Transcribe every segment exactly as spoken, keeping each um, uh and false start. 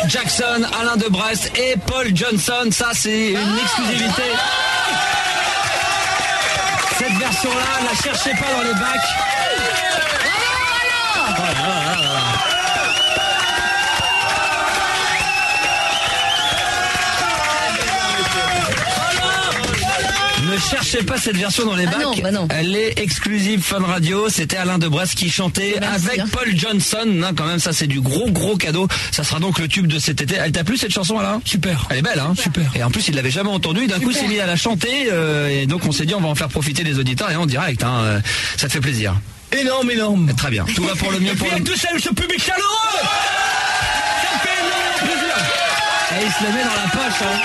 Jackson, Alain de Brest et Paul Johnson. Ça, c'est une exclusivité. Cette version-là, ne la cherchez pas dans les bacs. Oh là là là là. Ne cherchez pas cette version dans les bacs. Ah non, bah non. Elle est exclusive Fun Radio. C'était Alain de Brest qui chantait Merci, avec hein. Paul Johnson. Non, quand même, ça c'est du gros gros cadeau. Ça sera donc le tube de cet été. Elle t'a plu cette chanson, Alain ? Super. Elle est belle, hein ? Super. Et en plus, il l'avait jamais entendue. D'un Super. coup, il s'est mis à la chanter. Euh, et donc, on s'est dit, on va en faire profiter les auditeurs et en direct. Hein, euh, ça te fait plaisir. Énorme, énorme. Très bien. Tout va pour le mieux. Pour le... tout seul, ce public chaleureux. Ça fait énormément plaisir. Et il se le met dans la poche. Hein.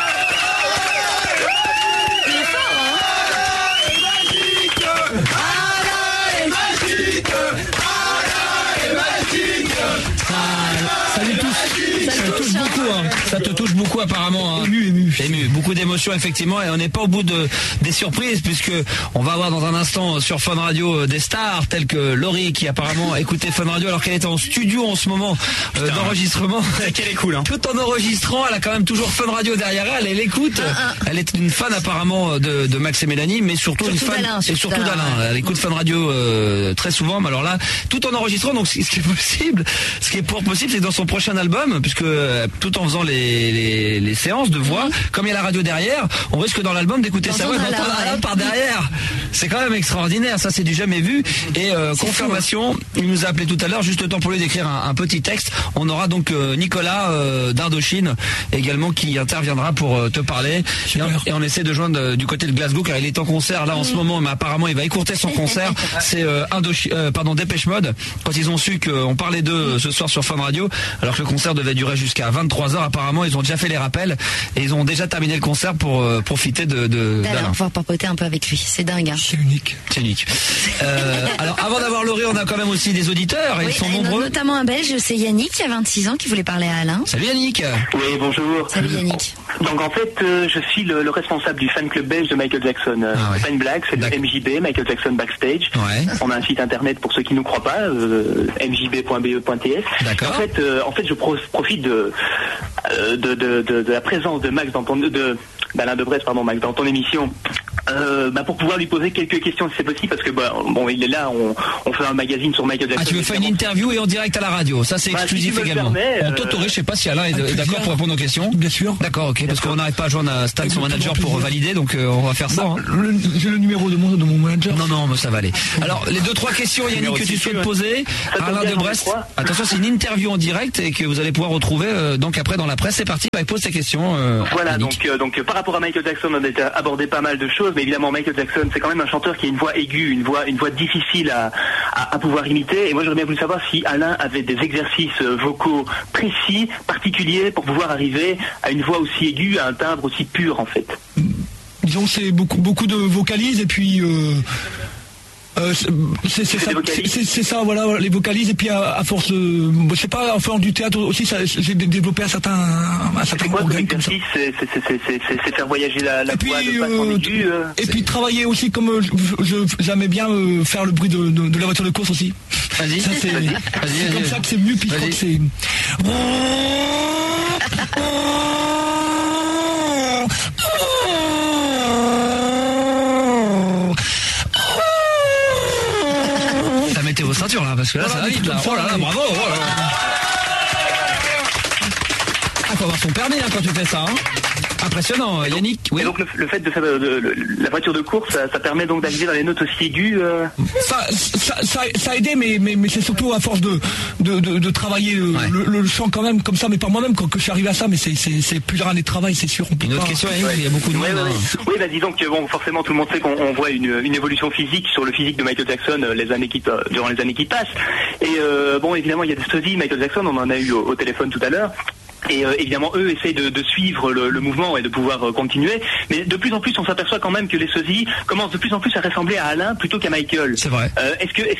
Salut tous. Ça te touche beaucoup, hein. Ça te touche beaucoup apparemment. Hein. Ému, ému. Ému. Beaucoup d'émotions effectivement, et on n'est pas au bout de des surprises puisque on va avoir dans un instant sur Fun Radio des stars telles que Laurie qui apparemment écoutait Fun Radio alors qu'elle était en studio en ce moment euh, d'enregistrement. Qu'elle est cool, hein. Tout en enregistrant, elle a quand même toujours Fun Radio derrière elle. Elle écoute. Ah, ah. Elle est une fan apparemment de, de Max et Mélanie, mais surtout, surtout une fan d'Alain, et surtout d'Alain. Elle écoute Fun Radio euh, très souvent, mais alors là, tout en enregistrant. Donc ce qui est possible, ce qui est pour possible, c'est dans son prochain album, puisque euh, tout en faisant les, les, les séances de voix, mmh. comme il y a la radio derrière, on risque dans l'album d'écouter sa voix, d'entendre Alain par derrière. C'est quand même extraordinaire, ça c'est du jamais vu. Et euh, confirmation, fou, hein. Il nous a appelé tout à l'heure, juste le temps pour lui d'écrire un, un petit texte. On aura donc euh, Nicolas euh, d'Indochine également qui interviendra pour euh, te parler. Et on, et on essaie de joindre euh, du côté de Glasgow car il est en concert là en mmh. ce moment, mais apparemment il va écourter son concert. C'est euh, Indochi- euh, pardon, Dépêche Mode. Quand ils ont su qu'on parlait d'eux ce soir sur Fun Radio, alors que le concert devait durer jusqu'à vingt-trois heures, apparemment ils ont déjà fait les rappels et ils ont déjà terminé le concert pour euh, profiter de, de d'Alain. Pouvoir papoter un peu avec lui, c'est dingue. Hein. C'est unique. C'est unique. Euh, alors avant d'avoir Laurie, on a quand même aussi des auditeurs et oui, ils sont et nombreux. Notamment un Belge, c'est Yannick qui a vingt-six ans qui voulait parler à Alain. Salut Yannick. Oui, bonjour. Salut Yannick. Donc en fait, euh, je suis le, le responsable du fan club belge de Michael Jackson. Ah ouais. Fan Black, c'est le M J B, Michael Jackson Backstage. Ouais. On a un site internet pour ceux qui nous croient pas, euh, m j b point b e point t s. D'accord. En fait, euh, en fait, je pro- profite de, euh, de, de, de, de la présence de Max dans ton, de, d'Alain de Brest, pardon, Max, dans ton émission. Euh, bah pour pouvoir lui poser quelques questions si c'est possible, parce que bah, bon, il est là, on, on fait un magazine sur Michael Jackson. Ah, tu veux faire une interview et en direct à la radio, ça c'est bah, exclusif si également. Permet, on t'autorise, je sais pas si Alain est, est d'accord pour répondre aux questions. Bien sûr. D'accord, ok, parce qu'on n'arrête pas à joindre à Stan, son manager, pour valider, donc euh, on va faire ça. Bah, hein. le, j'ai le numéro de mon, de mon manager. Non, non, mais ça va aller. Alors, les deux, trois questions, Yannick, que tu souhaites ouais. poser. Alain de Brest. Attention, c'est une interview en direct et que vous allez pouvoir retrouver euh, donc après dans la presse. C'est parti, bah, pose tes questions. Euh, voilà, Yannick. donc, euh, donc par rapport à Michael Jackson, on a abordé pas mal de choses, mais évidemment, Michael Jackson, c'est quand même un chanteur qui a une voix aiguë, une voix, une voix difficile à, à, à pouvoir imiter. Et moi, j'aurais bien voulu savoir si Alain avait des exercices vocaux précis, particuliers, pour pouvoir arriver à une voix aussi aiguë, à un timbre aussi pur, en fait. Disons, c'est beaucoup, beaucoup de vocalises et puis. Euh... Euh, c'est, c'est, ça, c'est, c'est, c'est ça, voilà, les vocalises, et puis à, à force de, je sais pas, en faisant du théâtre aussi, ça, j'ai développé un certain, un certain c'est quoi comme exercice, c'est, c'est, c'est, c'est, c'est faire voyager la, la voix de façon euh, aiguë. Euh, et puis travailler aussi comme je, je, j'aimais bien euh, faire le bruit de, de, de la voiture de course aussi. Vas-y, ça, c'est, vas-y, c'est vas-y, comme vas-y. ça que c'est mieux, puis je crois que c'est. Mettez vos ceintures là, parce que là voilà, ça va vite là. Oh là là, bravo. Oh là là. Ah, faut avoir son permis hein, quand tu fais ça. Hein. Impressionnant, donc, Yannick. Oui. Et donc le, le fait de faire de, de, de, la voiture de course, ça, ça permet donc d'arriver dans les notes aussi aiguës. Euh... Ça, ça, ça, ça a aidé, mais, mais, mais c'est surtout à force de, de, de, de travailler le, ouais. le, le chant quand même comme ça, mais pas moi-même quand que je suis arrivé à ça. Mais c'est, c'est, c'est plusieurs années de travail, c'est sûr. On peut une autre pas... question, Yannick, ouais. Il y a beaucoup de ouais, monde. Ouais, hein. Oui, bah disons que bon, forcément tout le monde sait qu'on on voit une, une évolution physique sur le physique de Michael Jackson euh, les années qui euh, durant les années qui passent. Et euh, bon, évidemment, il y a des studies Michael Jackson, on en a eu au, au téléphone tout à l'heure. Et euh, évidemment, eux essayent de, de suivre le, le mouvement et de pouvoir euh, continuer. Mais de plus en plus, on s'aperçoit quand même que les sosies commencent de plus en plus à ressembler à Alain plutôt qu'à Michael. C'est vrai. Euh, est-ce que, est-ce que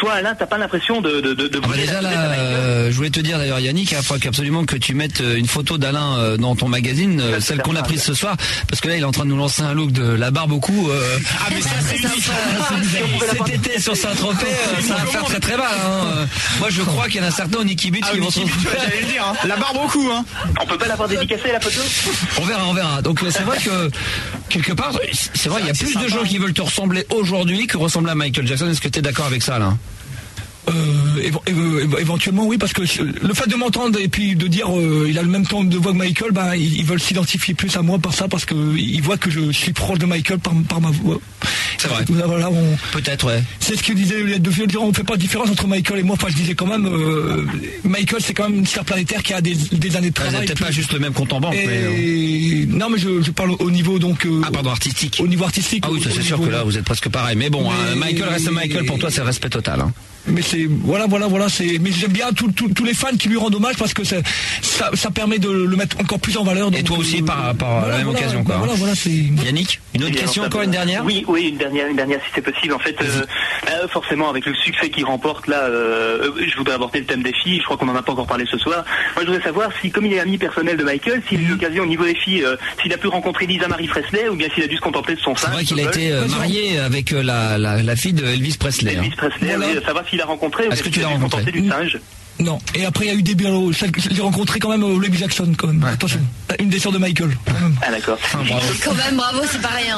toi, Alain, t'as pas l'impression de de de, de ah bah déjà là, euh, je voulais te dire d'ailleurs, Yannick, il faut absolument que tu mettes une photo d'Alain euh, dans ton magazine, euh, celle qu'on a prise ce soir, parce que là, il est en train de nous lancer un look de la barbe au cou. Euh, ah mais ça, c'est cet été sur Saint-Tropez, euh, ça va faire très très mal. Hein. Moi, je crois qu'il y en a certains au Niki Beach ah, qui vont se retrouver. J'allais le dire, hein. La barbe au cou. Hein. On peut pas l'avoir dédicacée la photo. On verra, on verra. Donc c'est vrai que quelque part, c'est vrai, il y a plus de gens qui veulent te ressembler aujourd'hui que ressembler à Michael Jackson. Est-ce que tu es d'accord avec ça, là? Euh, évo- évo- éventuellement oui, parce que le fait de m'entendre et puis de dire euh, il a le même ton de voix que Michael, ben ils, ils veulent s'identifier plus à moi par ça, parce que ils voient que je suis proche de Michael par, par ma voix. C'est vrai. Voilà, on... Peut-être, ouais. C'est ce que disait les deux filles, on fait pas de différence entre Michael et moi. Enfin, je disais quand même, euh, Michael c'est quand même une star planétaire qui a des, des années de travail. C'est peut-être pas juste le même compte en banque. Et... Mais, euh... non, mais je, je parle au niveau donc. Euh, ah pardon, artistique. Au niveau artistique. Ah oui, ça, c'est sûr niveau... que là vous êtes presque pareil. Mais bon, mais... Hein, Michael reste Michael. Pour toi, c'est le respect total. Hein. Mais c'est voilà voilà voilà c'est mais j'aime bien tous les fans qui lui rendent hommage, parce que ça, ça ça permet de le mettre encore plus en valeur. Donc, et toi aussi euh, par, par voilà, la même voilà, occasion quoi. Voilà voilà c'est Yannick, une autre question, encore une dernière. Oui oui une dernière une dernière si c'est possible. En fait euh, euh, forcément avec le succès qu'il remporte là, euh, je voudrais aborder le thème des filles. Je crois qu'on en a pas encore parlé ce soir. Moi je voudrais savoir si, comme il est ami personnel de Michael, s'il a eu l'occasion au niveau des filles, euh, s'il a pu rencontrer Lisa Marie Presley, ou bien s'il a dû se contenter de son sein. C'est vrai qu'il a été euh, marié avec euh, la, la la fille de Elvis Presley. Elvis hein. Presley. Voilà. Oui, savoir s'il a rencontré. Est-ce que tu l'as rencontré? Du singe. Non. Et après il y a eu des biens. J'ai rencontré quand même Olivia Jackson quand même. Ouais. Attention, une des sœurs de Michael. Quand même. Ah d'accord. Ah, bravo. Quand même, bravo, c'est pas rien.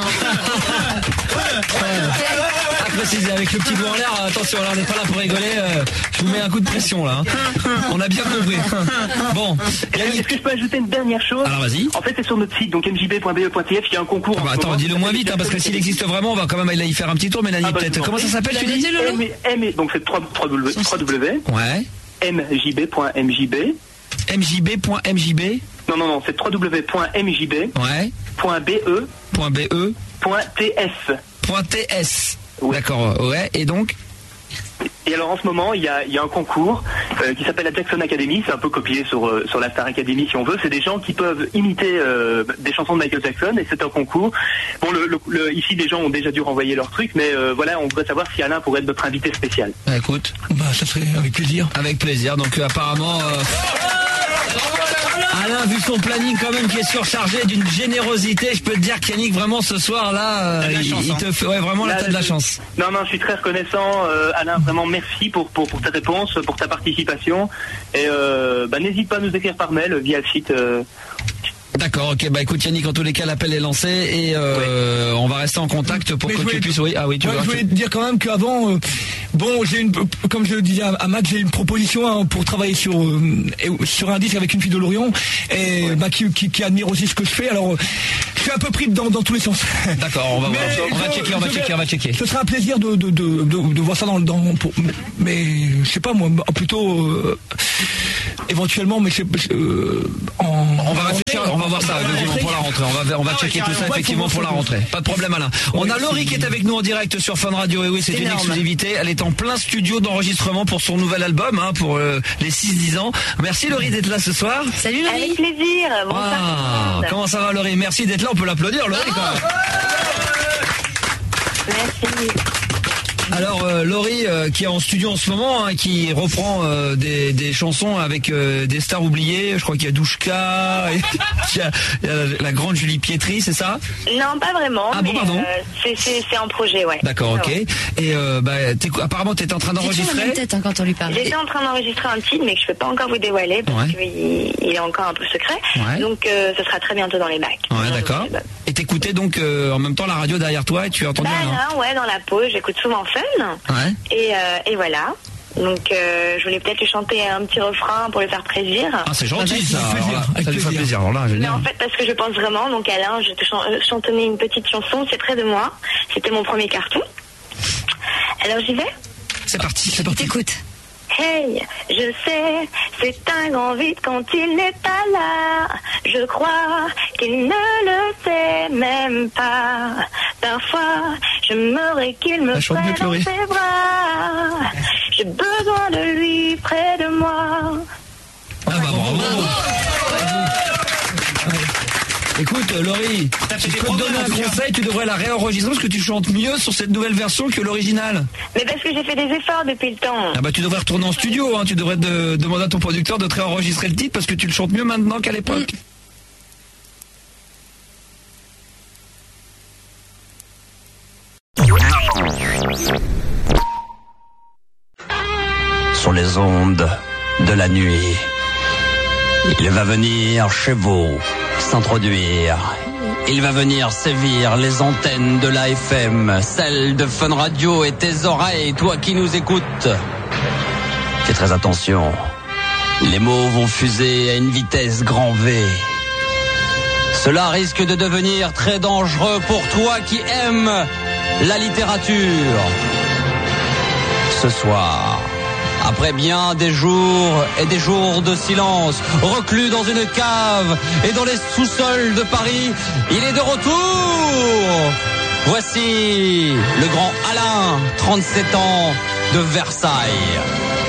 À préciser avec le petit doigt en l'air. Attention, là on n'est pas là pour rigoler. Euh, je vous mets un coup de pression là. Hein. On a bien compris. Bon. Est-ce que je peux ajouter une dernière chose? Alors vas-y. En fait, c'est sur notre site, donc m j b point b e point t f, il y a un concours. Ah bah, attends, dis-le moins vite, hein, parce que s'il existe vraiment, on va quand même aller y faire un petit tour, Mélanie. Ah bah, peut-être. Comment ça s'appelle, tu dis? M, M, donc c'est trois W. Ouais. m j b point m j b. m j b point m j b. Non, non, non, c'est w w w point m j b. Ouais. Point b e. Point b e. Point t s. Point t s. Oui. D'accord, ouais. Et donc? Et alors en ce moment, il y a, il y a un concours euh, qui s'appelle la Jackson Academy. C'est un peu copié sur, euh, sur la Star Academy si on veut. C'est des gens qui peuvent imiter euh, des chansons de Michael Jackson, et c'est un concours. Bon, le, le, le, ici, des gens ont déjà dû renvoyer leurs trucs, mais euh, voilà, on voudrait savoir si Alain pourrait être notre invité spécial. Bah, écoute, bah ça serait avec plaisir. Avec plaisir. Donc euh, apparemment... Euh... Alain, vu son planning quand même qui est surchargé d'une générosité, je peux te dire qu'Yannick, vraiment ce soir là, euh, il, il te fait ouais, vraiment là, là t'as de la chance. Non, non, je suis très reconnaissant, euh, Alain, vraiment merci pour, pour, pour ta réponse, pour ta participation, et euh, bah, n'hésite pas à nous écrire par mail via le site. Euh... D'accord, ok, bah écoute Yannick, en tous les cas l'appel est lancé et euh, ouais. on va rester en contact pour mais que tu puisses... Oui, ah oui, tu ouais, veux, je voulais te dire quand même qu'avant, euh, bon, j'ai une, comme je le disais à, à Matt, j'ai une proposition hein, pour travailler sur euh, sur un disque avec une fille de Lorient, et ouais. bah, qui, qui, qui admire aussi ce que je fais, alors euh, je suis un peu pris dans, dans tous les sens. D'accord, on va, voir, on va checker, on va checker, on va checker. Ce sera un plaisir de, de, de, de, de voir ça dans, dans pour, mais je sais pas moi, plutôt euh, éventuellement, mais je, euh, en, on va réfléchir, on va voir ça effectivement pour la rentrée. On va on va checker tout ça effectivement pour la rentrée. Pas de problème Alain. On a Laurie qui est avec nous en direct sur Fun Radio, et oui c'est une exclusivité. Elle est en plein studio d'enregistrement pour son nouvel album hein, pour euh, les six dix ans. Merci Laurie d'être là ce soir. Salut Laurie. Avec plaisir. Bonsoir. Ah, comment ça va Laurie? Merci d'être là. On peut l'applaudir Laurie quand même. Merci. Alors euh, Laurie euh, qui est en studio en ce moment, hein, qui reprend euh, des, des chansons avec euh, des stars oubliées. Je crois qu'il y a Douchka, il y a, il y a la grande Julie Pietri, c'est ça? Non, pas vraiment. Ah bon, mais, pardon. Euh, c'est, c'est, c'est un projet, ouais. D'accord, ok. Ouais. Et euh, bah, t'es, apparemment tu étais en train d'enregistrer. J'ai tête hein, quand on lui parle. J'étais en train d'enregistrer un titre, mais que je peux pas encore vous dévoiler parce ouais. qu'il il est encore un peu secret. Ouais. Donc euh, ce sera très bientôt dans les bacs. Ouais, d'accord. Et t'écoutais donc euh, en même temps la radio derrière toi et tu as entendu? Bah là, ouais, dans la pause, j'écoute souvent Fun. Ouais. Et, euh, et voilà. Donc euh, je voulais peut-être lui chanter un petit refrain pour lui faire plaisir. Ah c'est gentil ça. Alors là, ça lui fait plaisir. Alors là, mais en fait parce que je pense vraiment, donc Alain, je te ch- chantonnais une petite chanson, c'est près de moi. C'était mon premier carton. Alors j'y vais. C'est parti, c'est parti. T'écoutes. Hey, je sais, c'est un grand vide quand il n'est pas là. Je crois qu'il ne le sait même pas. Parfois, je me rêve qu'il me prenne dans ses bras. J'ai besoin de lui près de moi. Ah bah bravo. Écoute, Laurie, si je peux te donner un conseil, tu devrais la réenregistrer parce que tu chantes mieux sur cette nouvelle version que l'original. Mais parce que j'ai fait des efforts depuis le temps. Ah bah tu devrais retourner en studio, hein. Tu devrais de, demander à ton producteur de te réenregistrer le titre parce que tu le chantes mieux maintenant qu'à l'époque. Sur les ondes de la nuit, il va venir chez vous s'introduire. Il va venir sévir les antennes de la F M, celles de Fun Radio et tes oreilles, toi qui nous écoutes. Fais très attention. Les mots vont fuser à une vitesse grand V. Cela risque de devenir très dangereux pour toi qui aimes la littérature. Ce soir, après bien des jours et des jours de silence, reclus dans une cave et dans les sous-sols de Paris, il est de retour. Voici le grand Alain, trente-sept ans, de Versailles.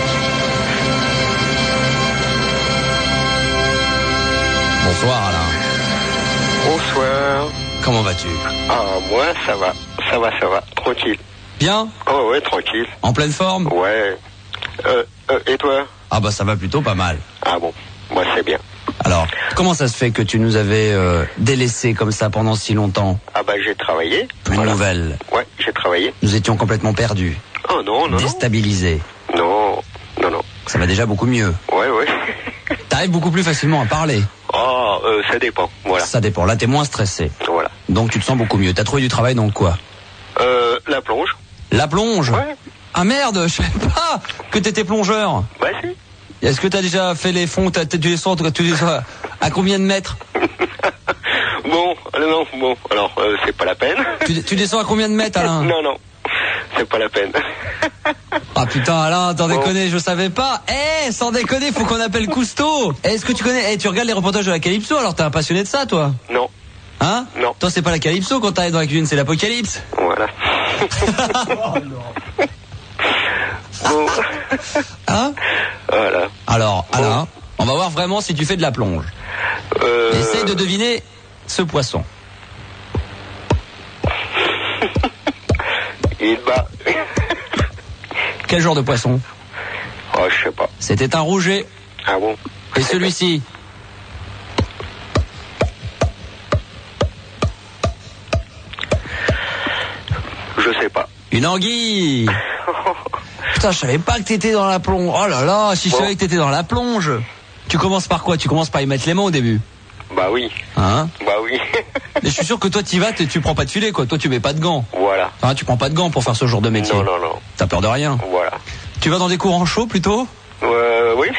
Bonsoir Alain. Bonsoir. Comment vas-tu? Ah, moi, ça va. Ça va, ça va. Tranquille. Bien? Oh, ouais, tranquille. En pleine forme? Ouais. Euh, euh, et toi? Ah bah ça va plutôt pas mal. Ah bon, moi c'est bien. Alors, comment ça se fait que tu nous avais euh, délaissés comme ça pendant si longtemps? Ah bah j'ai travaillé. Plus de nouvelles. Ouais, j'ai travaillé. Nous étions complètement perdus. Oh non, non. Déstabilisés. Non, non, non. Ça va déjà beaucoup mieux. Ouais, ouais. T'arrives beaucoup plus facilement à parler. Oh, euh, ça dépend, voilà. Ça dépend, là t'es moins stressé. Voilà. Donc tu te sens beaucoup mieux. T'as trouvé du travail dans quoi? Euh, la plonge. La plonge? Ouais. Ah merde, je savais pas que t'étais plongeur. Bah si. Est-ce que t'as déjà fait les fonds? T'as, tu descends, tu descends à combien de mètres? Bon, non, bon, alors euh, c'est pas la peine. Tu, tu descends à combien de mètres, Alain? Non, non, c'est pas la peine. Ah putain, Alain, t'en bon. déconner, je savais pas. Eh, sans déconner, faut qu'on appelle Cousteau. Est-ce que tu connais? Eh, tu regardes les reportages de la Calypso, alors t'es un passionné de ça, toi? Non. Hein? Non. Toi, c'est pas la Calypso quand t'arrives dans la cuisine, c'est l'Apocalypse. Voilà. Oh, non. Bon. Hein? Voilà. Alors, bon. Alain, on va voir vraiment si tu fais de la plonge. Euh... Essaye de deviner ce poisson. Il bat. Quel genre de poisson? Oh, je sais pas. C'était un rouget. Ah bon? Et celui-ci? Je sais pas. Une anguille. Putain, je savais pas que t'étais dans la plonge. Oh là là, si bon. Je savais que t'étais dans la plonge. Tu commences par quoi? Tu commences par y mettre les mains au début? Bah oui. Hein? Bah oui. Mais je suis sûr que toi t'y vas, tu prends pas de filet quoi. Toi tu mets pas de gants. Voilà. Hein, tu prends pas de gants pour faire ce genre de métier. Non, non, non. T'as peur de rien. Voilà. Tu vas dans des courants chauds plutôt? Euh, oui.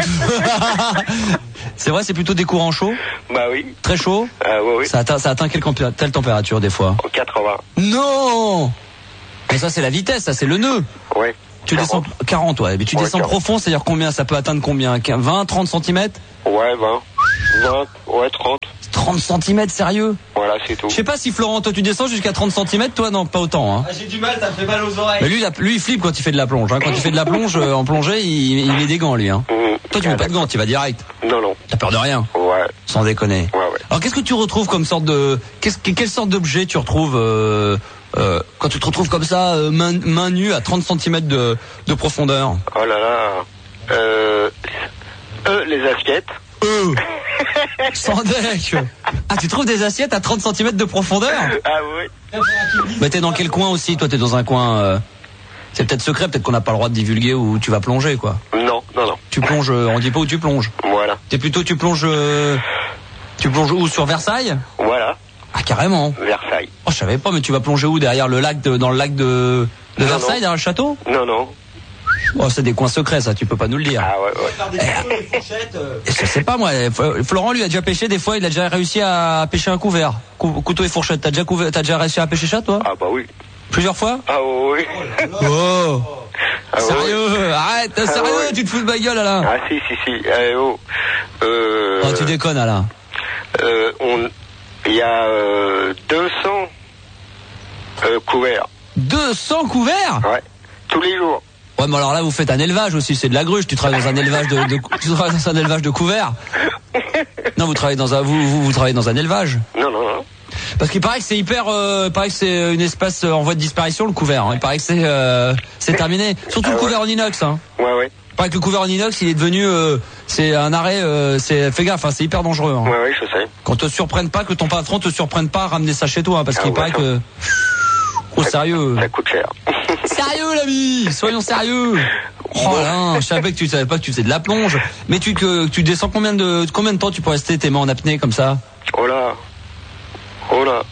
C'est vrai, c'est plutôt des courants chauds? Bah oui. Très chaud? Euh, oui, oui. Ça atteint, ça atteint quelle, quelle température des fois? quatre-vingts. Non! Mais ça c'est la vitesse, ça c'est le nœud. Ouais. Tu quarante. descends quarante, ouais. Mais tu ouais, descends quarante. profond, c'est-à-dire combien? Ça peut atteindre combien? vingt, trente centimètres? Ouais, vingt. vingt, ouais, trente. trente centimètres, sérieux? Voilà, c'est tout. Je sais pas si Florent, toi tu descends jusqu'à trente centimètres, toi non, pas autant. Hein. Ah, j'ai du mal, ça me fait mal aux oreilles. Mais lui, il a, lui il flippe quand il fait de la plonge. Hein. Quand il fait de la plonge euh, en plongée, il, il met des gants lui. Hein. Mmh. Toi tu mets pas de gants, tu vas direct. Non, non. T'as peur de rien? Ouais. Sans déconner. Ouais, ouais. Alors qu'est-ce que tu retrouves comme sorte de... Qu'est-ce, quelle sorte d'objet tu retrouves euh, euh, quand tu te retrouves comme ça, euh, main, main nue à trente centimètres de, de profondeur? Oh là là. Euh... Euh, les assiettes. Euh Sans deck. Ah, tu trouves des assiettes à trente centimètres de profondeur? Ah oui. Mais t'es dans quel coin aussi? Toi, t'es dans un coin... Euh... C'est peut-être secret, peut-être qu'on n'a pas le droit de divulguer où tu vas plonger, quoi. Non, non, non. Tu plonges... On dit pas où tu plonges. Voilà. T'es plutôt... Tu plonges... Euh... Tu plonges où? Sur Versailles? Voilà. Ah, carrément. Versailles. Oh, je savais pas, mais tu vas plonger où? Derrière le lac de... Dans le lac de... De non, Versailles, non. derrière le château? Non, non. Oh, c'est des coins secrets, ça, tu peux pas nous le dire. Ah ouais, ouais. Eh, je sais pas, moi. Florent, lui, a déjà pêché des fois, il a déjà réussi à pêcher un couvert. Cou- couteau et fourchette. T'as déjà, couver... T'as déjà réussi à pêcher ça, toi? Ah bah oui. Plusieurs fois? Ah oui. Oh! Ah, Sérieux? oui. Arrête, Ah, sérieux, oui. tu te fous de ma gueule, Alain? Ah si, si, si. Eh, oh. Euh... Oh, tu déconnes, Alain. Euh, on... Il y a euh, deux cents euh, couverts. deux cents couverts? Ouais. Tous les jours. Ouais, mais alors là, vous faites un élevage aussi, c'est de la gruge. Tu travailles dans un élevage de, de tu travailles dans un élevage de couverts. Non, vous travaillez dans un, vous, vous, vous travaillez dans un élevage. Non, non, non. Parce qu'il paraît que c'est hyper, euh, il paraît que c'est une espèce en voie de disparition, le couvert. Hein. Il paraît que c'est, euh, c'est terminé. Surtout ah, le couvert ouais. en inox. Hein. Ouais, ouais. Il paraît que le couvert en inox, il est devenu, euh, c'est un arrêt, euh, c'est, fais gaffe, hein, c'est hyper dangereux. Hein. Ouais, ouais, je sais. Qu'on te surprenne pas, que ton patron te surprenne pas à ramener ça chez toi, hein, parce ah, qu'il ouais, paraît ça... que, oh, ça, sérieux. Ça coûte cher. Sérieux, l'ami, soyons sérieux. Oh là, je savais que tu savais pas que tu faisais de la plonge. Mais tu que tu descends combien de combien de temps tu peux rester tes mains en apnée comme ça? Oh là, oh là,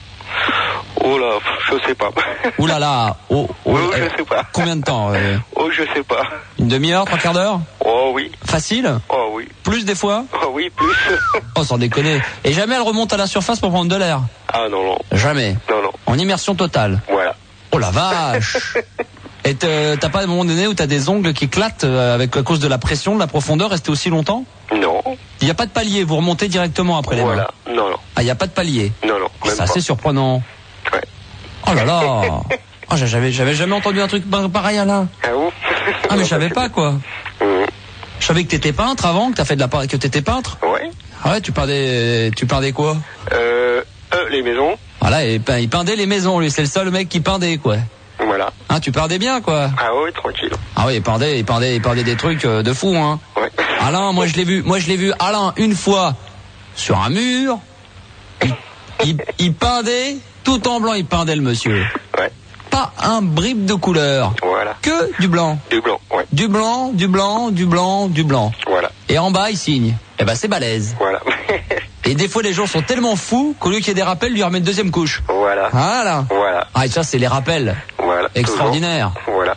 oh là, je sais pas. Ouh là là, oh, oh, oh euh, je sais pas. Combien de temps euh... Oh, je sais pas. Une demi-heure, trois quarts d'heure? Oh oui. Facile? Oh oui. Plus des fois? Oh oui, plus. Oh, sans déconner. Et jamais elle remonte à la surface pour prendre de l'air? Ah non, non. Jamais. Non, non. En immersion totale? Voilà. Oh la vache. Et t'as pas à un moment donné où t'as des ongles qui éclatent avec, à cause de la pression, de la profondeur, rester aussi longtemps? Non. Il n'y a pas de palier, vous remontez directement après les mains? Voilà, non, non. Ah, il n'y a pas de palier? Non, non, même c'est assez surprenant. Ouais. Oh là là. Oh, j'avais, j'avais jamais entendu un truc pareil, Alain. Ah bon? Ah, mais je savais pas, quoi. Mmh. Je savais que t'étais peintre avant, que t'as fait de la, que t'étais peintre? Ouais. Ah ouais, tu peindais, tu peindais quoi? Euh, euh, les maisons. Voilà, et, il peindait les maisons, lui, c'est le seul mec qui peindait, quoi. Voilà. Hein, tu peindais bien, quoi. Ah oui, tranquille. Ah oui, il peindait, il peindait, il peindait des trucs euh, de fou, hein. Ouais. Alain, moi je l'ai vu, moi je l'ai vu, Alain, une fois, sur un mur, il, il, il peindait, tout en blanc, il peindait le monsieur. Ouais. Pas un bribe de couleur. Voilà. Que du blanc. Du blanc, ouais. Du blanc, du blanc, du blanc, du blanc. Voilà. Et en bas, il signe. Eh ben, c'est balèze. Voilà. Et des fois, les gens sont tellement fous qu'au lieu qu'il y ait des rappels, lui remet une deuxième couche. Voilà. Voilà. Voilà. Ah, et ça, c'est les rappels. Voilà. Extraordinaire. Toujours. Voilà.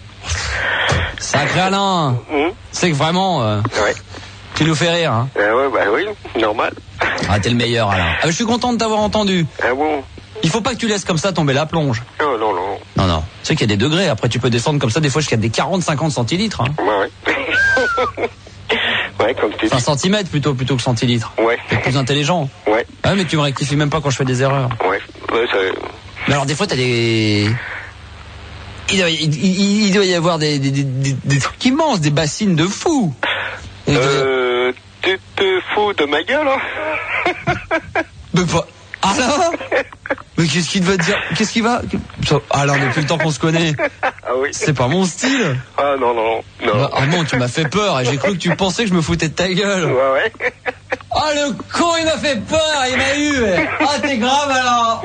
Sacré Alain. Mmh. C'est que vraiment, euh, ouais. Tu nous fais rire, hein. Euh, ouais, bah oui, normal. Ah, t'es le meilleur, Alain. Ah, je suis content de t'avoir entendu. Ah bon? Il faut pas que tu laisses comme ça tomber la plonge. Non, non, non. Non, non. Tu sais qu'il y a des degrés. Après, tu peux descendre comme ça, des fois, jusqu'à des quarante cinquante centilitres, hein. Ouais, ouais. Ouais, comme tu dis. Enfin, centimètres plutôt, plutôt que centilitres. Ouais. T'es plus intelligent. Ouais. Ah, mais tu me rectifies même pas quand je fais des erreurs. Ouais. Ouais, ça... Mais alors, des fois, t'as des... Il doit, il, il, il doit y avoir des, des, des, des trucs immenses, des bassines de fous. Euh... Tu te fous de ma gueule, hein? Mais pas... Alain? Mais qu'est-ce qu'il va te dire? Qu'est-ce qu'il va... Alain, depuis le temps qu'on se connaît. Ah oui. C'est pas mon style. Ah non, non, non. Bah, ah non, tu m'as fait peur et j'ai cru que tu pensais que je me foutais de ta gueule. Ouais, ouais. Ah, le con, il m'a fait peur, il m'a eu. Ah, t'es grave alors.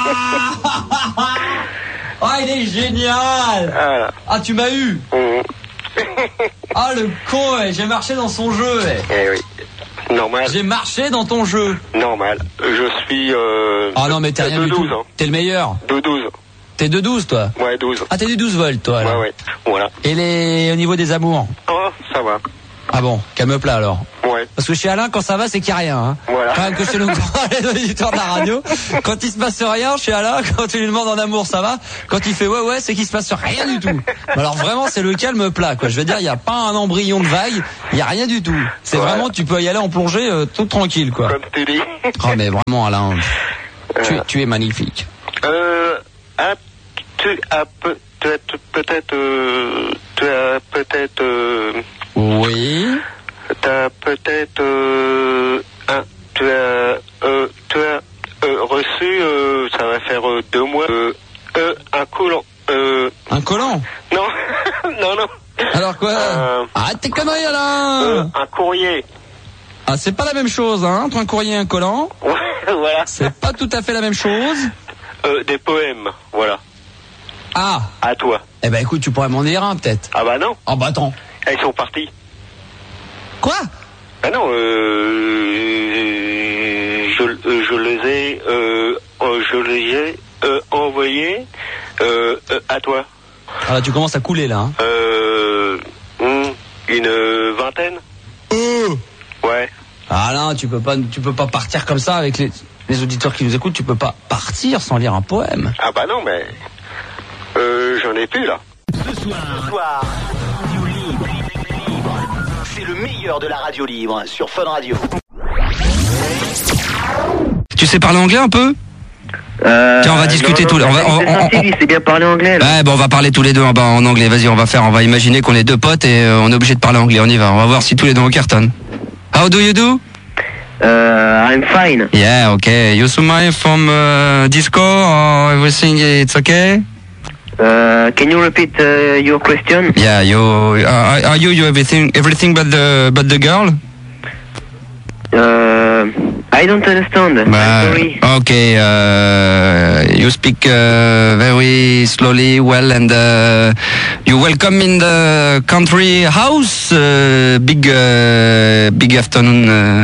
Ah, ah, il est génial. Ah, ah tu m'as eu. Mmh. Ah, le con, ouais. J'ai marché dans son jeu. Ouais. Eh oui. Normal. J'ai marché dans ton jeu. Normal. Je suis... Euh, ah non, mais t'es rien du tout. Hein. T'es le meilleur. De douze. T'es de douze, toi? Ouais, douze. Ah, t'es du douze volts, toi, là. Ouais, ouais. Voilà. Et les... au niveau des amours? Oh, ça va. Ah bon, calme plat alors. Ouais. Parce que chez Alain, quand ça va, c'est qu'il n'y a rien. Hein. Voilà. Quand même que chez le les auditeurs de la radio, quand il se passe rien chez Alain, quand tu lui demandes en amour, ça va. Quand il fait ouais ouais, c'est qu'il se passe rien du tout. Alors vraiment, c'est le calme plat, quoi. Je veux dire, il n'y a pas un embryon de vague, il n'y a rien du tout. C'est voilà. Vraiment, tu peux y aller en plongée euh, tout tranquille, quoi. Comme tu dis. Oh mais vraiment, Alain, tu, euh. tu es magnifique. Euh, ah, tu as peut-être, peut-être, euh, tu as peut-être. Euh, oui. T'as peut-être euh, un, tu as, euh, tu as euh, reçu, euh, ça va faire euh, deux mois, euh, euh, un collant. Euh, un collant? Non, non, non. Alors quoi? euh, Arrête tes conneries, Alain. euh, Un courrier. Ah, c'est pas la même chose, hein, entre un courrier et un collant. Ouais, voilà. C'est pas tout à fait la même chose. Euh, des poèmes, voilà. Ah. À toi. Eh ben écoute, tu pourrais m'en dire un peut-être. Ah bah non. Ah bah attends. Ils sont partis. Quoi? Ah non, euh, je, euh, je les ai, euh, je les ai euh, envoyés euh, euh, à toi. Ah là, tu commences à couler là. Hein. Euh, une vingtaine. Euh. Ouais. Ah là, tu peux pas, tu peux pas partir comme ça avec les, les auditeurs qui nous écoutent. Tu peux pas partir sans lire un poème. Ah bah non, mais euh, j'en ai plus là. Ce soir, ce soir, radio libre, libre. C'est le meilleur de la radio libre sur Fun Radio. Tu sais parler anglais un peu? Euh, Tiens, on va discuter tous les on va, on, on, on, c'est bien parler anglais. Là. Ouais, bon, on va parler tous les deux en, en anglais. Vas-y, on va faire, on va imaginer qu'on est deux potes et euh, on est obligé de parler anglais. On y va. On va voir si tous les deux on cartonne. How do you do? Uh, I'm fine. Yeah, okay. You smile from uh, disco or everything it's okay? Uh, can you repeat uh, your question? Yeah, you uh, are you you everything everything but the but the girl? Uh, I don't understand. I'm sorry. Okay, uh, you speak uh, very slowly, well, and uh, you welcome in the country house. Uh, big, uh, big afternoon. Uh,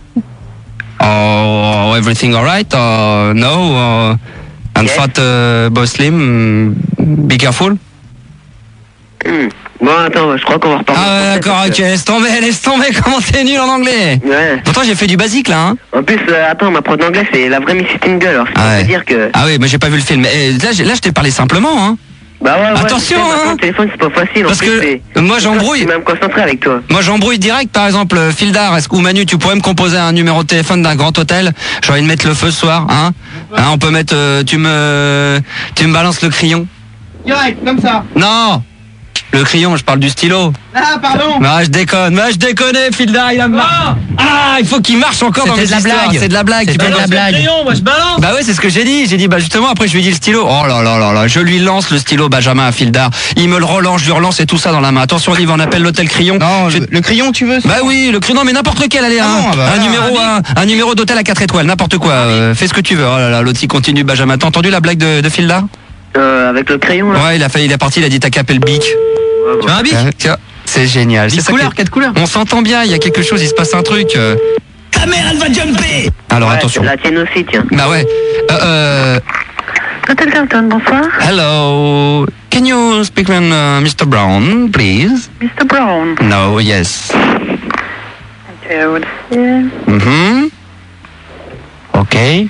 or everything all right? Or no? Or, and yes. fat uh, boy slim. Be careful. Mm. Bon, attends, je crois qu'on va reparler. Ah ouais, d'accord, ok, laisse tomber, laisse tomber, comment t'es nul en anglais. Ouais. Pourtant j'ai fait du basique là, hein. En plus, euh, attends, ma prof d'anglais c'est la vraie Missy Tingle, alors ça ah veut ouais. dire que... Ah oui, mais j'ai pas vu le film. Et là, là je t'ai parlé simplement, hein. Bah ouais, ouais. Attention, sais, hein. Le téléphone c'est pas facile. Parce en plus, que c'est... moi j'embrouille. Je suis même concentré avec toi. Moi j'embrouille direct, par exemple, Fildar, est-ce que, ou Manu, tu pourrais me composer un numéro de téléphone d'un grand hôtel? J'ai envie de mettre le feu ce soir, hein, hein on peut mettre, euh, tu me, tu me balances le crayon. Direct, comme ça. Non. Le crayon, je parle du stylo. Ah, pardon. Bah, je déconne, bah, je déconne, Fildar, il a marre. Ah, il faut qu'il marche encore dans mes histoires. C'est de la blague. C'est de la blague. Crayon, moi je balance. Bah ouais, c'est ce que j'ai dit. J'ai dit, bah justement, après je lui ai dit le stylo. Oh là là là là, je lui lance le stylo Benjamin à Fildar. Il me le relance, je lui relance et tout ça dans la main. Attention, Olive, on appelle l'hôtel Crayon. Non, je... le, le crayon, tu veux ça? Bah oui, le crayon, non, mais n'importe lequel, allez, ah hein. bon, bah, un, voilà, numéro, un, un numéro d'hôtel à quatre étoiles, n'importe quoi. Euh, fais ce que tu veux. Oh là là, l'autre il continue, Benjamin. T'as entendu la blague de, de Fildar? Euh, avec le crayon là. Ouais, il a failli, il est parti, il a dit t'as capé le bic. Ouais, Tu as un bic? Tiens, c'est génial. Dix couleurs, quatre couleurs. On s'entend bien, il y a quelque chose, il se passe un truc. euh. Ta mère, elle va jumper. Alors ouais, attention. La tienne aussi, tiens. Bah ouais. Euh, euh, Hôtel Carlton, bonsoir. hello. Can you speak with uh, Mister Brown, please? Mister Brown. No, yes. Okay, I will see. Mm-hmm. Okay.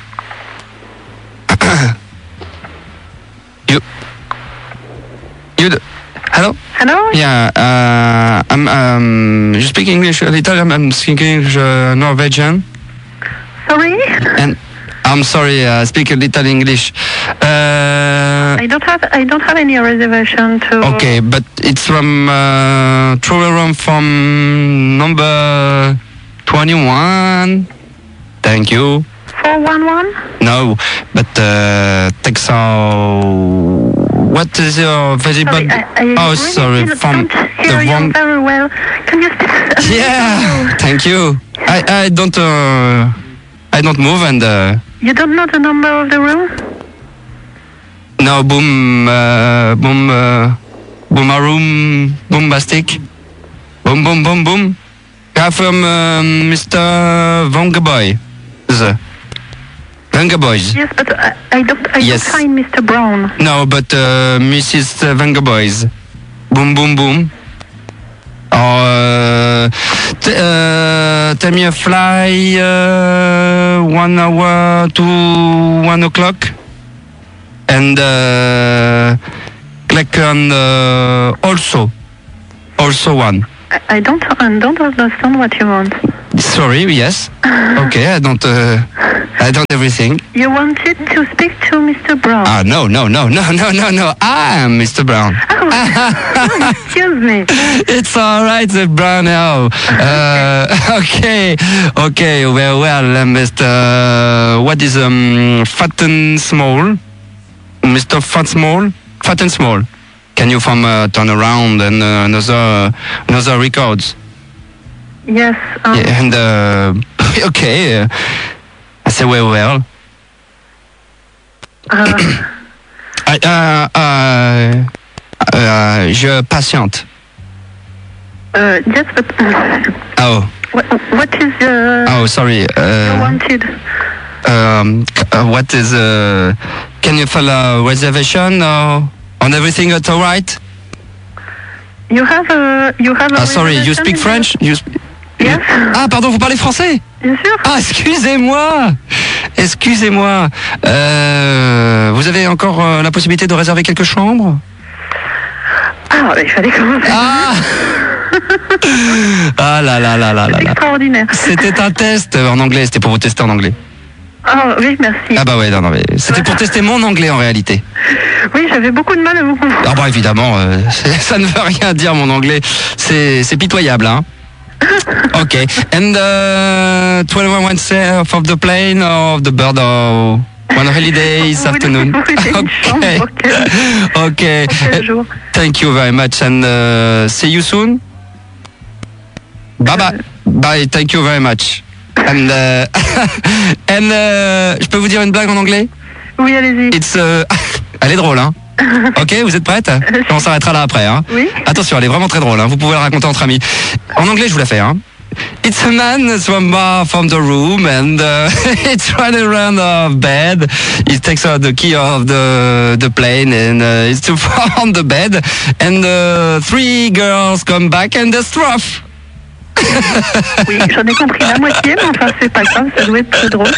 you. You. d- Hello. Hello? Yeah. Uh, I'm. Um. You speak English a little. I'm, I'm speaking English, uh, Norwegian. Sorry? And I'm sorry. I speak a little English. Uh. I don't have I don't have any reservation to... Okay, but it's from uh, travel room from number twenty-one. Thank you. four one one? No, but uh, Texas. What is your very Sorry, bad? I, I Oh, really sorry, don't from hear the you wrong. very well. Can you speak... a little Yeah, slow? thank you. I I don't uh, I don't move and uh, You don't know the number of the room? no boom uh, boom uh, boom a room bombastic boom boom boom boom. Yeah, from um, Mister Vangeboy. The Vangeboys. Yes, but I, I don't I Yes. don't find Mister Brown. No, but uh, Missus Vangeboys. Boom boom boom. Uh, t- uh, tell me a fly uh, one hour to one o'clock, and uh, click on uh, also, also one. I, I don't I don't understand what you want. Sorry, yes. Okay, I don't. Uh, I don't everything. You wanted to speak to Mister Brown. Ah no no no no no no no. I am Mister Brown. Oh, excuse me. It's all right, the brown now. Uh, okay, okay, well, well, uh, Mister Uh, what is um, Fat and Small? Mister Fat Small? Fat and Small. Can you from uh, turn around and uh, another another records? Yes. Um, Yeah, and uh, okay, uh, I say well, well. uh, I, uh, uh, uh, je patiente. uh, yes, but Oh, what, what is uh, oh, sorry. you Uh, wanted? um, c- uh, what is? Uh, can you fill a reservation or on everything? It's all right. You have a you have a. Ah, sorry. You reservation speak in French? You sp- the- Yes. Ah, pardon. Vous parlez français? Bien sûr. Ah, excusez-moi. Excusez-moi. Euh, vous avez encore euh, la possibilité de réserver quelques chambres? Ah, il fallait commencer. Ah. Ah là là là là là C'est là. extraordinaire. C'était un test en anglais, c'était pour vous tester en anglais. Ah oui, merci. Ah bah ouais, non, non, mais c'était pour tester mon anglais en réalité. Oui, j'avais beaucoup de mal à vous comprendre. Ah bah évidemment, euh, ça ne veut rien dire mon anglais. C'est, c'est pitoyable, hein. Ok. And uh, twenty-one Wednesday of the plane or of the bird or one holiday this afternoon. Okay. Okay. Uh, thank you very much and uh, see you soon. Bye bye. Bye. Thank you very much. And uh, and uh, je peux vous dire une blague en anglais? Oui, allez-y. It's uh, elle est drôle, hein. Ok, vous êtes prête? On s'arrêtera là après, hein. Oui. Attention, elle est vraiment très drôle, hein. Vous pouvez la raconter entre amis. En anglais, je vous la fais, hein. It's a man from bar from the room and uh, it's running around the bed. He takes out the key of the the plane and uh, it's too far on the bed. And uh, three girls come back and they're rough. Oui, j'en ai compris la moitié, mais enfin c'est pas grave, ça doit être très drôle.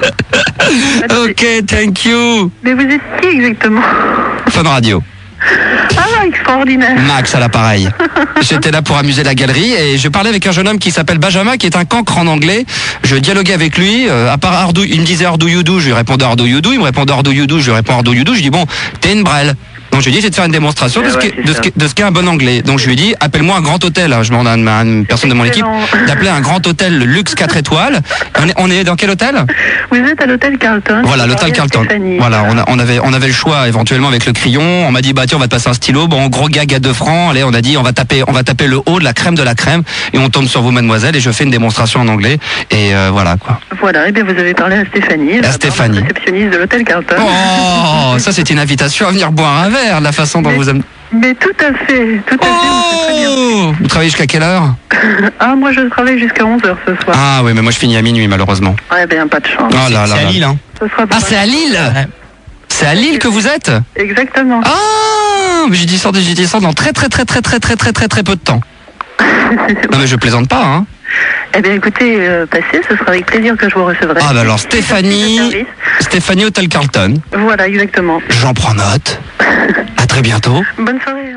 Ok, thank you. Mais vous êtes qui exactement? Fun Radio. Ah, extraordinaire. Max à l'appareil. J'étais là pour amuser la galerie et je parlais avec un jeune homme qui s'appelle Benjamin, qui est un cancre en anglais. Je dialoguais avec lui, euh, à part Ardou, il me disait Ardou you do, je lui répondais Ardou you do, il me répondait Ardou you do, je lui réponds Ardou you do, je dis bon, t'es une brêle. Donc je lui ai dit, je vais te faire une démonstration de ce qu'est de ce qu'est- de ce qu'est un bon anglais. Donc je lui ai dit, appelle-moi un grand hôtel. Je demande à une, à une personne de mon équipe d'appeler un grand hôtel luxe quatre étoiles. On est, on est dans quel hôtel? Vous êtes à l'hôtel Carlton. Voilà, l'hôtel Carlton. Voilà, on, a, on avait on avait le choix éventuellement avec le crayon. On m'a dit bah tiens, on va te passer un stylo. Bon, gros gag à deux francs. Allez, on a dit on va taper on va taper le haut de la crème de la crème et on tombe sur vous, mademoiselle, et je fais une démonstration en anglais et euh, voilà quoi. Voilà, et bien vous avez parlé à Stéphanie, À la Stéphanie. réceptionniste de l'hôtel Carlton. Oh, ça c'est une invitation à venir boire un verre, la façon dont vous aimez. Mais tout à fait, tout à fait, on sait très bien. Oh, vous travaillez jusqu'à quelle heure? Ah, moi je travaille jusqu'à onze heures ce soir. Ah oui, mais moi je finis à minuit malheureusement. Ouais, ben pas de chance. Oh là là. C'est à là. Lille, hein. Ce sera Ah, c'est à Lille. C'est à Lille que vous êtes? Exactement. Ah, j'ai dit ça, j'ai dit ça dans très très très très très très très très très peu de temps. Non mais je plaisante pas, hein. Eh bien écoutez, euh, passez, ce sera avec plaisir que je vous recevrai. Ah bah alors Stéphanie, Stéphanie Hôtel Carlton. Voilà, exactement. J'en prends note. À très bientôt. Bonne soirée.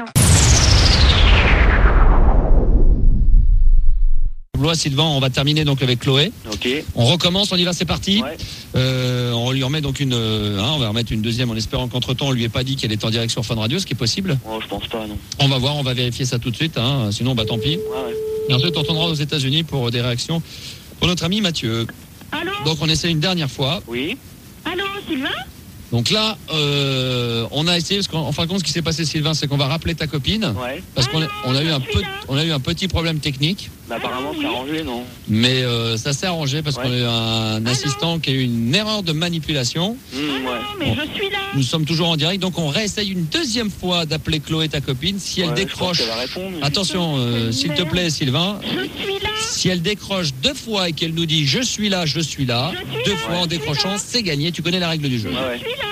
Blois, Sylvain, on va terminer donc avec Chloé. Ok. On recommence, on y va, c'est parti. Ouais. Euh, on lui remet donc une, euh, hein, on va remettre une deuxième en espérant qu'entre temps on lui ait pas dit qu'elle est en direct sur Fun Radio, ce qui est possible. Oh, je pense pas, non. On va voir, on va vérifier ça tout de suite, hein, sinon bah tant pis. Ouais, ouais. Et ensuite on retournera aux États-Unis pour des réactions pour notre ami Mathieu. Allô? Donc on essaie une dernière fois. Oui. Allô, Sylvain? Donc là, euh, on a essayé parce qu'en en fin de compte, ce qui s'est passé, Sylvain, c'est qu'on va rappeler ta copine. Ouais. Parce qu'on a, on a eu un peu, on a eu un petit problème technique. Bah, apparemment, c'est arrangé, non? Mais euh, ça s'est arrangé parce Ouais. qu'on a eu un assistant qui a eu une erreur de manipulation. Mmh, ouais. Non, mais je suis là. Nous sommes toujours en direct, donc on réessaye une deuxième fois d'appeler Chloé, ta copine. Si elle Ouais, je pense décroche, qu'elle va répondre. attention, euh, s'il te plaît, Sylvain. Je suis là. Si elle décroche deux fois et qu'elle nous dit je suis là, je suis là, Je suis deux là, fois je en suis décrochant, là. c'est gagné. Tu connais la règle du jeu. Ouais, ouais. Je suis là.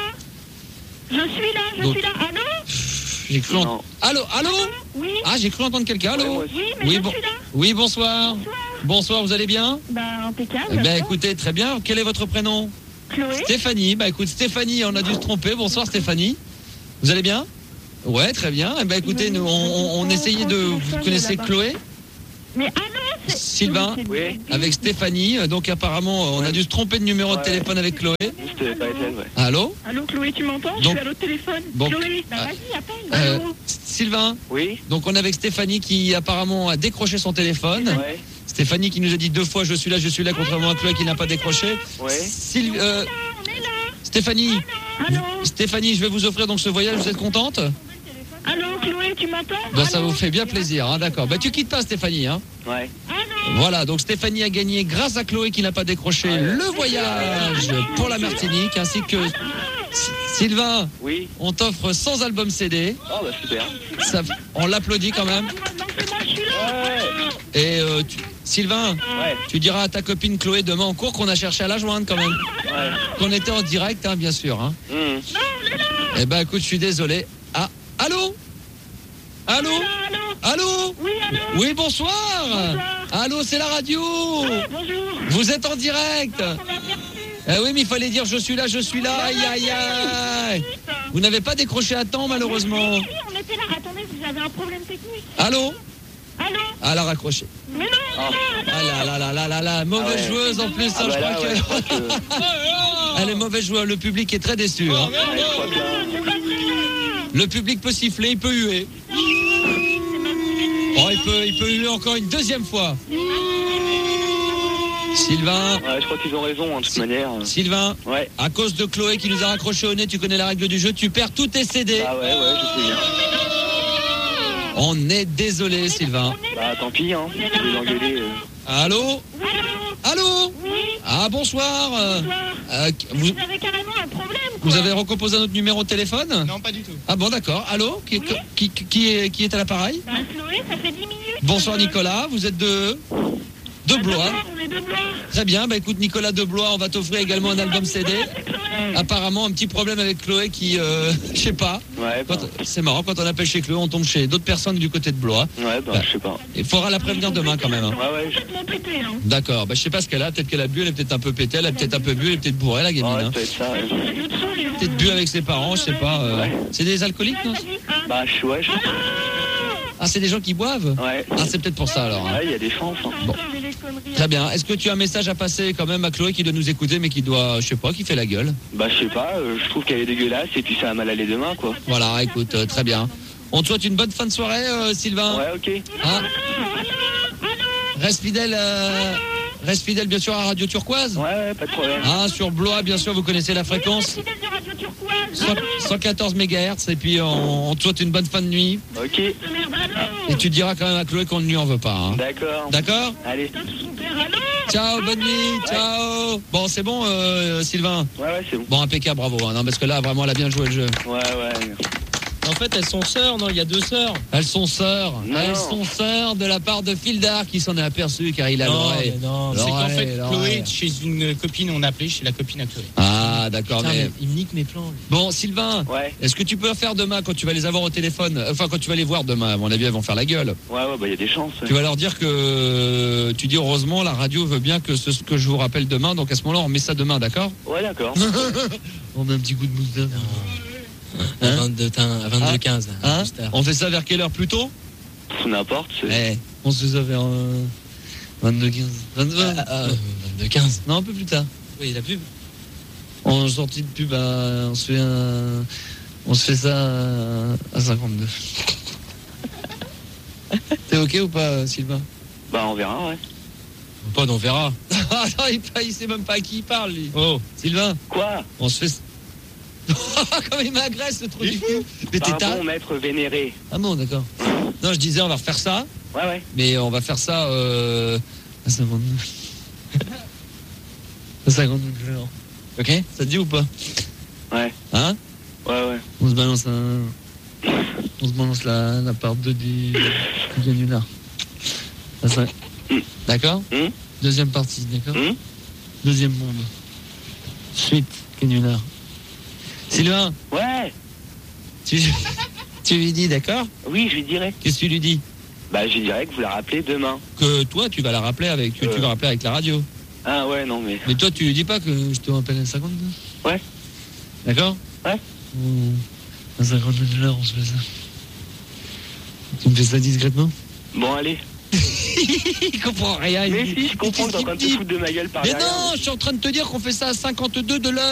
Je suis là, je Donc- suis là. Allô? J'ai cru. ent- Non. Allô, allô. Oui. Ah, j'ai cru entendre quelqu'un. Allô. Ouais, moi aussi. Oui, mais Oui, je bon. suis là. Oui, bonsoir. Bonsoir. Bonsoir, vous allez bien? Bah, impeccable. Eh ben, d'accord. écoutez, très bien. Quel est votre prénom? Chloé? Stéphanie. Bah, écoute, Stéphanie, on a dû se tromper. Bonsoir, Stéphanie. Vous allez bien? Ouais, très bien. Eh ben, écoutez, nous, on, on- on essayait de. Vous connaissez Chloé? Mais allô? c'est- Sylvain, c'est- Oui. avec Stéphanie. Euh, Donc, apparemment, on a dû se tromper de numéro de Ouais. téléphone avec Chloé. C'était pas Étienne, ouais. Allô? Allô, Chloé, tu m'entends? Je Donc- suis à l'autre téléphone. donc- Chloé, bah ah, vas-y, appelle. Euh, Allô? Sylvain, Oui. donc on est avec Stéphanie qui apparemment a décroché son téléphone. Ouais. Stéphanie qui nous a dit deux fois je suis là, je suis là, contrairement à Chloé qui n'a pas décroché. Ouais. Syl- euh, On est là. Stéphanie, Allô? Stéphanie, je vais vous offrir donc ce voyage, vous êtes contente? Allô, Chloé, tu m'entends? Ben, ça Allô? vous fait bien plaisir, hein, d'accord. Ben, tu quittes pas Stéphanie, hein. Ouais. Allô? Voilà, donc Stéphanie a gagné grâce à Chloé qui n'a pas décroché le voyage pour la Martinique, ainsi que S- Sylvain, Oui. on t'offre cent albums C D. Oh, bah, super. Ça, on l'applaudit quand même. Maintenant, c'est moi, je suis là. Ouais. Et euh, tu- Sylvain, Ouais. tu diras à ta copine Chloé demain en cours qu'on a cherché à la joindre quand même. Ouais. Qu'on était en direct, hein, bien sûr. Hein. Mmh. Eh ben écoute, je suis désolé. Ah, allô? Allô? Allô? Allô? Oui, allô? Oui, bonsoir. Allô, c'est la radio. Bonjour. Vous êtes en direct. Eh oui, mais il fallait dire je suis là, je suis là. Aïe, aïe, aïe. Vous n'avez pas décroché à temps, malheureusement. Oui, on était là. Attendez, vous avez un problème technique. Allô? Ah, elle a raccroché. Mais non. Ah là là là là là là, mauvaise Ah ouais. joueuse en plus, Ah hein, bah je là, crois ouais, que... je crois que- Elle est mauvaise joueuse, le public est très déçu. hein. Ouais, je crois que là- Le public peut siffler, il peut huer. Oh, il peut, il peut huer encore une deuxième fois. Sylvain. Ouais, je crois qu'ils ont raison, hein, de toute manière. Sylvain, Ouais. à cause de Chloé qui nous a raccroché au nez, tu connais la règle du jeu, tu perds tous tes C D. Ah ouais, ouais, je sais bien. On est désolé, Sylvain. Bah tant pis, hein. Je vais l'engueuler. euh. Allô Allô Ah, bonsoir. Euh, euh, vous, Vous avez carrément un problème, quoi. vous avez recomposé un autre numéro de téléphone? Non, pas du tout. Ah bon, d'accord. Allô qui, qui, qui, qui est, qui est à l'appareil? Bah, Chloé, ça fait dix minutes. Bonsoir Nicolas, vous êtes de... De Blois. On est de Blois. Très bien, bah écoute Nicolas de Blois, on va t'offrir également un album C D. Apparemment un petit problème avec Chloé qui, euh, je sais pas. Ouais, bah, Quand- C'est marrant, quand on appelle chez Chloé, on tombe chez d'autres personnes du côté de Blois. ouais, bah, je sais pas. Il faudra la prévenir demain quand même. hein. Ouais, ouais, je... Complètement pété, hein. D'accord, bah je sais pas ce qu'elle a, peut-être qu'elle a bu, elle est peut-être un peu pétée, elle a peut-être un peu bu, elle est peut-être bourrée la gamine. ouais, hein. ça doit être ça, ouais. Peut-être bu avec ses parents, je sais pas. euh, Ouais. C'est des alcooliques, non? Bah, je ouais, je... Ah, c'est des gens qui boivent? Ouais. Ah, c'est peut-être pour ça alors. hein. Ouais, il y a des chances. Hein. Bon. Très bien. Est-ce que tu as un message à passer quand même à Chloé qui doit nous écouter mais qui doit, je sais pas, qui fait la gueule? Bah, je sais pas, euh, je trouve qu'elle est dégueulasse et puis ça va mal aller demain, quoi. Voilà, écoute, euh, très bien. On te souhaite une bonne fin de soirée, euh, Sylvain. Ouais, ok. Hein Reste fidèle, euh, reste fidèle bien sûr à Radio Turquoise. Ouais, ouais, pas de problème. Ah, sur Blois, bien sûr, vous connaissez la fréquence. cent- cent quatorze mégahertz et puis on, on te souhaite une bonne fin de nuit. Ok, Et tu diras quand même à Chloé qu'on ne lui en veut pas. hein. d'accord. D'accord? Allez. Ciao, bonne nuit, ciao. Bon, c'est bon, euh, Sylvain. Ouais, ouais, c'est bon. Bon, impeccable, bravo. hein. Non, parce que là, vraiment, elle a bien joué le jeu. Ouais, ouais. En fait, elles sont sœurs, non? Il y a deux sœurs. Elles sont sœurs. Non. Elles sont sœurs de la part de Fildar qui s'en est aperçu car il a Non, l'oreille. mais non. C'est qu'en L'oreille, fait, l'oreille. Chloé, chez une copine, on a appelé chez la copine à Chloé. Ah, d'accord, Putain, mais... mais il me nique mes plans. lui. Bon, Sylvain, Ouais. est-ce que tu peux faire demain quand tu vas les avoir au téléphone, enfin quand tu vas les voir demain, à mon avis elles vont faire la gueule. Ouais, ouais, bah, il y a des chances. Tu vas leur dire que tu dis heureusement la radio veut bien que ce que je vous rappelle demain, donc à ce moment-là on met ça demain, d'accord? Ouais, d'accord. On met un petit coup de mousse. À vingt-deux quinze. Hein On fait ça vers quelle heure plus tôt? N'importe. c'est- Eh, on se fait ça vers euh, vingt-deux quinze. vingt-deux quinze. Non, un peu plus tard. Oui, la pub. En sortie de pub, à- on se fait un... on se fait ça à, à cinquante-deux. T'es ok ou pas, Sylvain? Bah, on verra, ouais. Pas, on verra. Ah non, il, il sait même pas à qui il parle, lui. Oh. Sylvain, Quoi? on se fait... Comme il m'agresse, ce trou du fou. Mais t'es Pardon, ta- maître vénéré. Ah bon, d'accord. Non, je disais, on va refaire ça, Ouais, ouais. mais on va faire ça euh, à cinquante-deux. À cinquante-deux. Ok? Ça te dit ou pas? Ouais. Hein? Ouais, ouais. On se balance un... On se balance la, la part deux du, du canular. Ça serait... D'accord? Hum Deuxième partie, d'accord? Hum Deuxième bombe. Suite, canular. Sylvain, Ouais. tu, tu lui dis, d'accord? Oui, je lui dirai. Qu'est-ce que tu lui dis? Bah, je lui dirai que vous la rappelez demain. Que toi, tu vas la rappeler avec, tu, tu vas rappeler avec la radio. Ah, ouais, non, mais... Mais toi, tu lui dis pas que je te rappelle à cinquante-deux? Ouais. D'accord? Ouais. Ou à cinquante-deux de l'heure, on se fait ça. Tu me fais ça discrètement? Bon, allez. Il comprend rien. Mais il- si, je comprends que t'es en train de te foutre de ma gueule par Mais derrière. non, je suis en train de te dire qu'on fait ça à cinquante-deux de l'heure.